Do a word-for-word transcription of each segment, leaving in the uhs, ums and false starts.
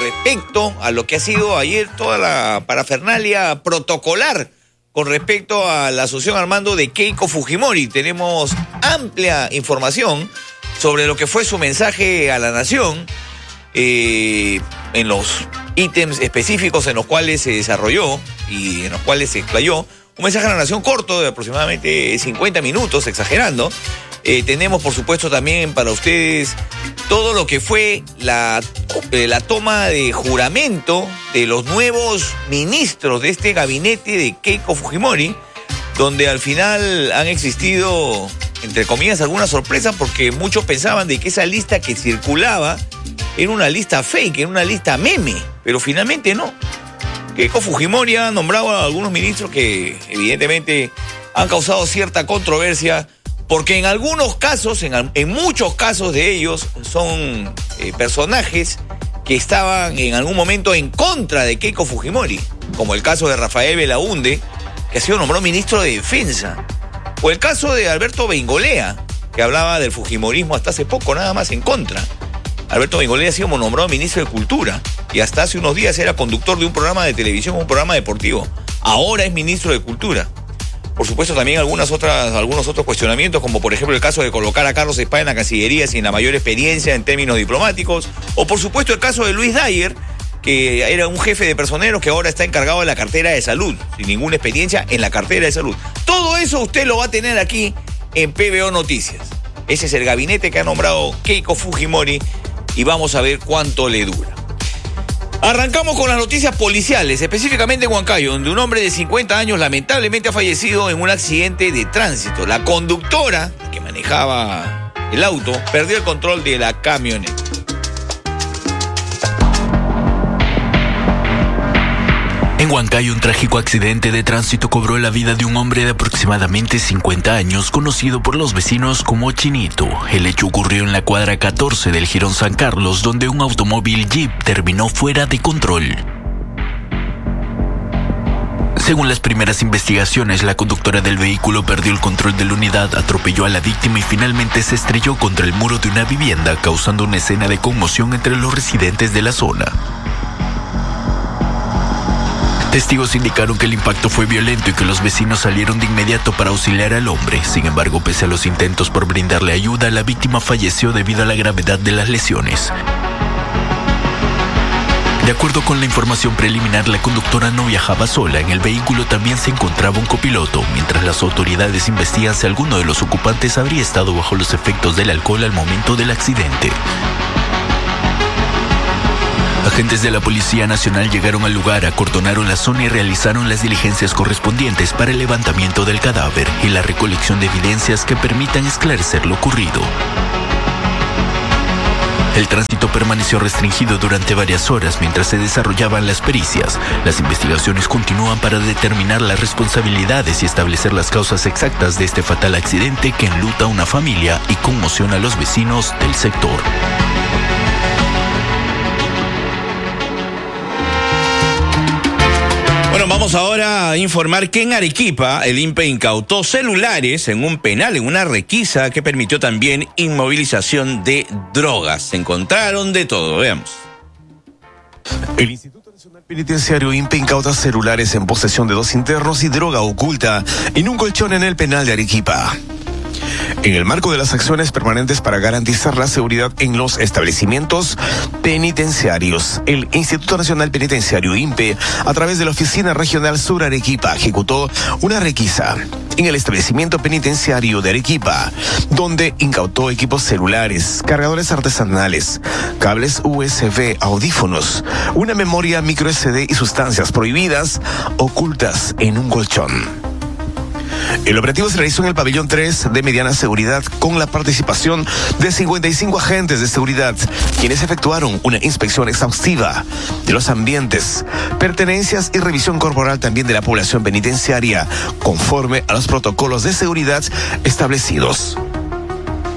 respecto a lo que ha sido ayer toda la parafernalia protocolar con respecto a la asociación al mando de Keiko Fujimori. Tenemos amplia información sobre lo que fue su mensaje a la nación, eh, en los ítems específicos en los cuales se desarrolló y en los cuales se explayó. Un mensaje a la nación corto de aproximadamente cincuenta minutos, exagerando. Eh, tenemos, por supuesto, también para ustedes todo lo que fue la, eh, la toma de juramento de los nuevos ministros de este gabinete de Keiko Fujimori, donde al final han existido, entre comillas, algunas sorpresas, porque muchos pensaban de que esa lista que circulaba era una lista fake, era una lista meme, pero finalmente no. Keiko Fujimori ha nombrado a algunos ministros que evidentemente han causado cierta controversia, porque en algunos casos, en, en muchos casos de ellos, son eh, personajes que estaban en algún momento en contra de Keiko Fujimori, como el caso de Rafael Belaúnde, que ha sido nombrado ministro de Defensa, o el caso de Alberto Bengolea, que hablaba del fujimorismo hasta hace poco, nada más en contra. Alberto Bengolea ha sido nombrado ministro de Cultura y hasta hace unos días era conductor de un programa de televisión, un programa deportivo. Ahora es ministro de Cultura. Por supuesto, también algunas otras, algunos otros cuestionamientos, como por ejemplo el caso de colocar a Carlos España en la Cancillería sin la mayor experiencia en términos diplomáticos, o por supuesto el caso de Luis Dyer, que era un jefe de personeros que ahora está encargado de la cartera de salud, sin ninguna experiencia en la cartera de salud. Todo eso usted lo va a tener aquí en P B O Noticias. Ese es el gabinete que ha nombrado Keiko Fujimori y vamos a ver cuánto le dura. Arrancamos con las noticias policiales, específicamente en Huancayo, donde un hombre de cincuenta años lamentablemente ha fallecido en un accidente de tránsito. La conductora que manejaba el auto perdió el control de la camioneta. En Huancayo, un trágico accidente de tránsito cobró la vida de un hombre de aproximadamente cincuenta años, conocido por los vecinos como Chinito. El hecho ocurrió en la cuadra catorce del Jirón San Carlos, donde un automóvil Jeep terminó fuera de control. Según las primeras investigaciones, la conductora del vehículo perdió el control de la unidad, atropelló a la víctima y finalmente se estrelló contra el muro de una vivienda, causando una escena de conmoción entre los residentes de la zona. Testigos indicaron que el impacto fue violento y que los vecinos salieron de inmediato para auxiliar al hombre. Sin embargo, pese a los intentos por brindarle ayuda, la víctima falleció debido a la gravedad de las lesiones. De acuerdo con la información preliminar, la conductora no viajaba sola. En el vehículo también se encontraba un copiloto. Mientras las autoridades investigan si alguno de los ocupantes habría estado bajo los efectos del alcohol al momento del accidente. Agentes de la Policía Nacional llegaron al lugar, acordonaron la zona y realizaron las diligencias correspondientes para el levantamiento del cadáver y la recolección de evidencias que permitan esclarecer lo ocurrido. El tránsito permaneció restringido durante varias horas mientras se desarrollaban las pericias. Las investigaciones continúan para determinar las responsabilidades y establecer las causas exactas de este fatal accidente que enluta a una familia y conmociona a los vecinos del sector. Bueno, vamos ahora a informar que en Arequipa el I N P E incautó celulares en un penal, en una requisa que permitió también inmovilización de drogas. Se encontraron de todo, veamos. El Instituto Nacional Penitenciario I N P E incauta celulares en posesión de dos internos y droga oculta en un colchón en el penal de Arequipa. En el marco de las acciones permanentes para garantizar la seguridad en los establecimientos penitenciarios, el Instituto Nacional Penitenciario I N P E, a través de la Oficina Regional Sur Arequipa, ejecutó una requisa en el establecimiento penitenciario de Arequipa, donde incautó equipos celulares, cargadores artesanales, cables U S B, audífonos, una memoria micro S D y sustancias prohibidas ocultas en un colchón. El operativo se realizó en el pabellón tres de mediana seguridad con la participación de cincuenta y cinco agentes de seguridad, quienes efectuaron una inspección exhaustiva de los ambientes, pertenencias y revisión corporal también de la población penitenciaria, conforme a los protocolos de seguridad establecidos.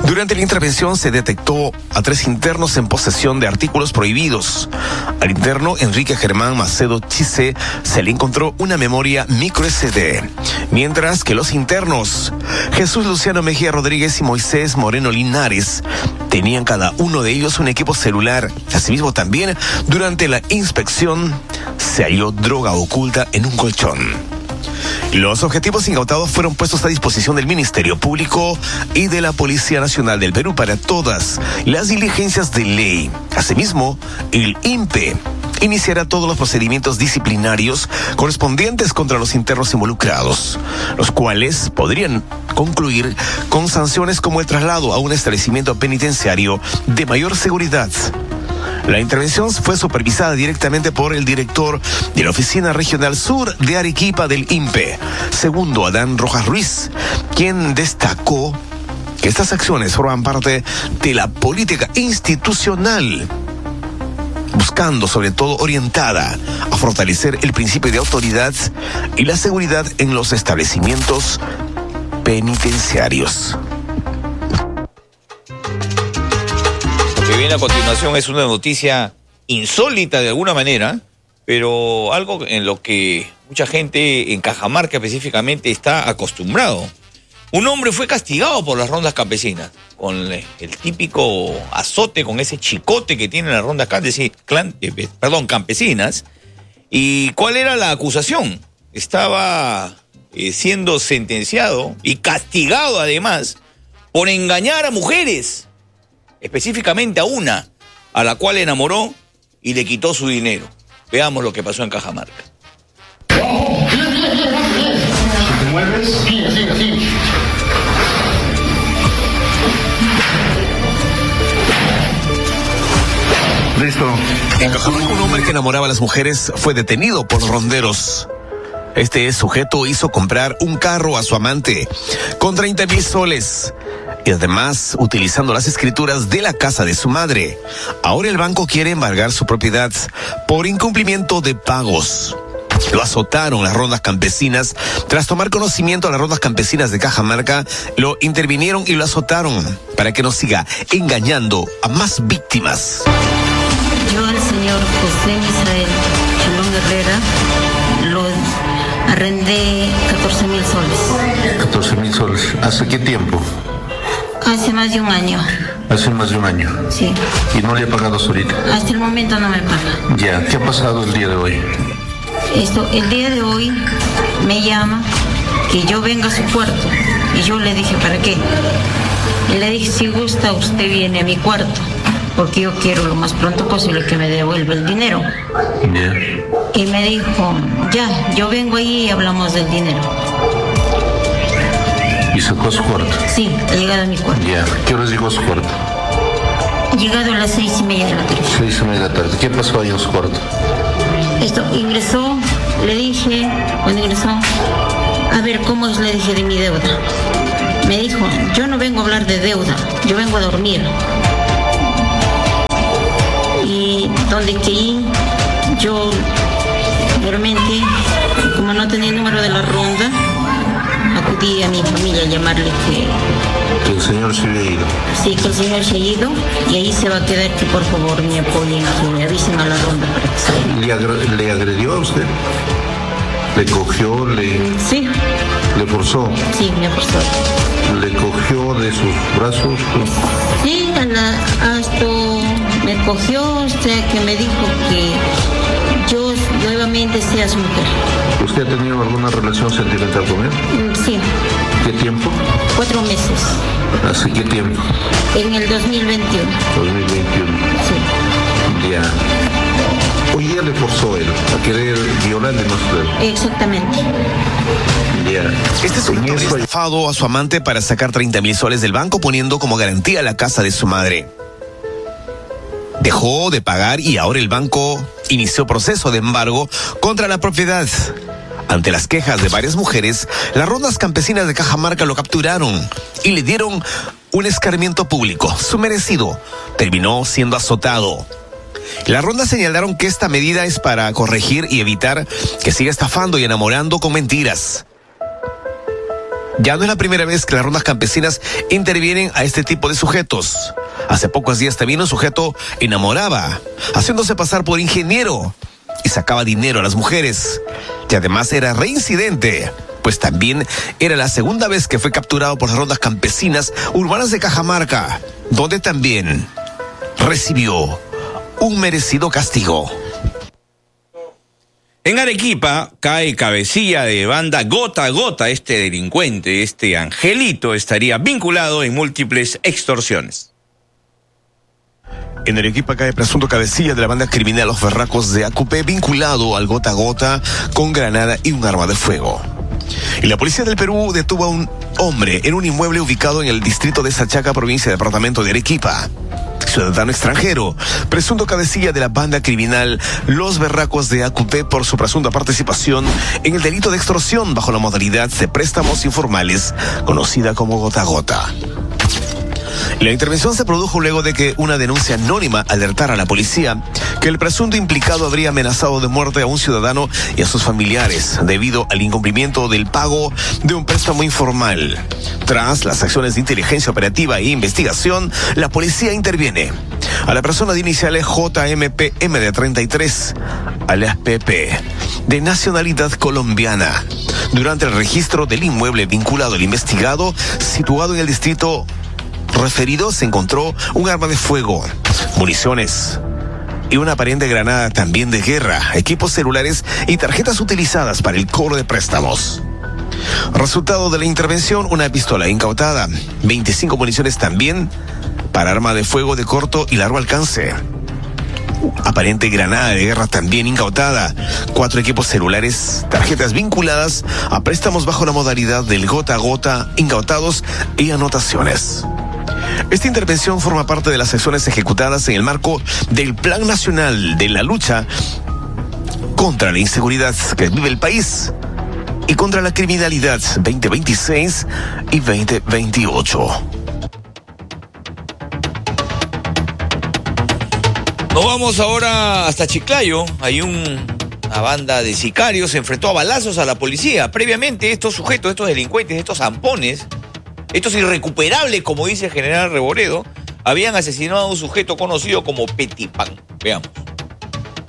Durante la intervención se detectó a tres internos en posesión de artículos prohibidos. Al interno Enrique Germán Macedo Chise se le encontró una memoria micro ese de, mientras que los internos Jesús Luciano Mejía Rodríguez y Moisés Moreno Linares tenían cada uno de ellos un equipo celular. Asimismo, también durante la inspección se halló droga oculta en un colchón. Los objetivos incautados fueron puestos a disposición del Ministerio Público y de la Policía Nacional del Perú para todas las diligencias de ley. Asimismo, el I N P E iniciará todos los procedimientos disciplinarios correspondientes contra los internos involucrados, los cuales podrían concluir con sanciones como el traslado a un establecimiento penitenciario de mayor seguridad. La intervención fue supervisada directamente por el director de la Oficina Regional Sur de Arequipa del I N P E, segundo Adán Rojas Ruiz, quien destacó que estas acciones forman parte de la política institucional, buscando sobre todo orientada a fortalecer el principio de autoridad y la seguridad en los establecimientos penitenciarios. Lo que viene a continuación es una noticia insólita de alguna manera, pero algo en lo que mucha gente en Cajamarca específicamente está acostumbrado. Un hombre fue castigado por las rondas campesinas, con el típico azote, con ese chicote que tienen las rondas perdón, campesinas. ¿Y cuál era la acusación? Estaba eh, siendo sentenciado y castigado además por engañar a mujeres, específicamente a una, a la cual enamoró y le quitó su dinero. Veamos lo que pasó en Cajamarca. Si te mueves, sigue, sigue, sigue. Listo. En Cajamarca, un hombre que enamoraba a las mujeres fue detenido por los ronderos. Este sujeto hizo comprar un carro a su amante con treinta mil soles y además utilizando las escrituras de la casa de su madre. Ahora el banco quiere embargar su propiedad por incumplimiento de pagos. Lo azotaron las rondas campesinas. Tras tomar conocimiento de las rondas campesinas de Cajamarca, lo intervinieron y lo azotaron para que no siga engañando a más víctimas. Yo al señor José Misael Chalón Herrera lo arrendé catorce mil soles. catorce mil soles. ¿Hace qué tiempo? Hace más de un año. Hace más de un año. Sí. ¿Y no le ha pagado ahorita? Hasta el momento no me paga. Ya, ¿qué ha pasado el día de hoy? Esto, el día de hoy me llama que yo venga a su cuarto. Y yo le dije, ¿para qué? Y le dije, si gusta, usted viene a mi cuarto, porque yo quiero lo más pronto posible que me devuelva el dinero. Ya. Y me dijo, ya, yo vengo ahí y hablamos del dinero. ¿Y sacó a su cuarto? Sí, ha llegado a mi cuarto. Ya. ¿Qué horas llegó a su cuarto? Ha llegado a las seis y media de la tarde. Seis y media de la tarde. ¿Qué pasó ahí en su cuarto? Esto, ingresó, le dije, cuando ingresó, a ver, ¿cómo es? Le dije de mi deuda. Me dijo, yo no vengo a hablar de deuda, yo vengo a dormir. Y donde caí, yo realmente, como no tenía el número de la ronda, acudí a mi familia a llamarle que... Que el señor se había ido. Sí, que el señor se ha ido y ahí se va a quedar, que por favor me apoyen, que me avisen a la ronda para que salga. ¿Le, agre- ¿Le agredió a usted? ¿Le cogió? ¿Le, Sí, le forzó? sí, me forzó. ¿Le cogió de sus brazos? Sí, a la- hasta me cogió, o sea, que me dijo que yo nuevamente sea su mujer. ¿Usted ha tenido alguna relación sentimental con él? Mm, Sí, ¿Qué tiempo? cuatro meses, ¿Hace qué tiempo? en el dos mil veintiuno. dos mil veintiuno. Sí, Ya. Hoy día le forzó él a querer violarle más usted. exactamente. Ya. Este En sujeto habría eso- estafado a su amante para sacar treinta mil soles del banco, poniendo como garantía la casa de su madre. Dejó de pagar y ahora el banco inició proceso de embargo contra la propiedad. Ante las quejas de varias mujeres, las rondas campesinas de Cajamarca lo capturaron y le dieron un escarmiento público. Su merecido terminó siendo azotado. Las rondas señalaron que esta medida es para corregir y evitar que siga estafando y enamorando con mentiras. Ya no es la primera vez que las rondas campesinas intervienen a este tipo de sujetos. Hace pocos días también un sujeto enamoraba, haciéndose pasar por ingeniero, y sacaba dinero a las mujeres. Y además era reincidente, pues también era la segunda vez que fue capturado por las rondas campesinas urbanas de Cajamarca, donde también recibió un merecido castigo. En Arequipa cae cabecilla de banda Gota a Gota. Este delincuente, este angelito, estaría vinculado en múltiples extorsiones. En Arequipa cae presunto cabecilla de la banda criminal Los Berracos de Acupé, vinculado al Gota a Gota con granada y un arma de fuego. Y la policía del Perú detuvo a un hombre en un inmueble ubicado en el distrito de Sachaca, provincia y departamento de Arequipa. Ciudadano extranjero, presunto cabecilla de la banda criminal Los Berracos de Acupé por su presunta participación en el delito de extorsión bajo la modalidad de préstamos informales, conocida como Gota a Gota. La intervención se produjo luego de que una denuncia anónima alertara a la policía que el presunto implicado habría amenazado de muerte a un ciudadano y a sus familiares debido al incumplimiento del pago de un préstamo informal. Tras las acciones de inteligencia operativa e investigación, la policía interviene. A la persona de iniciales J M P M de treinta y tres, alias Pepe, de nacionalidad colombiana, durante el registro del inmueble vinculado al investigado, situado en el distrito referido, se encontró un arma de fuego, municiones y una aparente granada también de guerra, equipos celulares y tarjetas utilizadas para el cobro de préstamos. Resultado de la intervención, una pistola incautada, veinticinco municiones también para arma de fuego de corto y largo alcance. Aparente granada de guerra también incautada, cuatro equipos celulares, tarjetas vinculadas a préstamos bajo la modalidad del gota a gota, incautados y anotaciones. Esta intervención forma parte de las acciones ejecutadas en el marco del Plan Nacional de la Lucha contra la Inseguridad que vive el país y contra la criminalidad veinte veintiséis y veinte veintiocho. Nos vamos ahora hasta Chiclayo. Hay un, una banda de sicarios se enfrentó a balazos a la policía. Previamente estos sujetos, estos delincuentes, estos zampones, estos irrecuperables, como dice el general Reboredo, habían asesinado a un sujeto conocido como Petipán. Veamos.